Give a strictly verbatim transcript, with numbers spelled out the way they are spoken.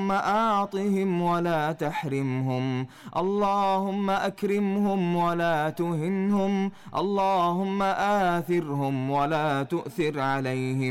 اللهم أعطهم ولا تحرمهم، اللهم أكرمهم ولا تهنهم، اللهم آثرهم ولا تؤثر عليهم.